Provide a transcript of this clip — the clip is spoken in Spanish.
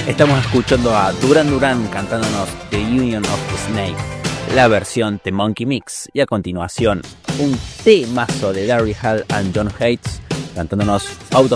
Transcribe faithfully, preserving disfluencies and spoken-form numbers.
Estamos escuchando a Duran Duran cantándonos The Union of the Snake, la versión de Monkey Mix. Y a continuación, un temazo de Daryl Hall and John Hates cantándonos Out of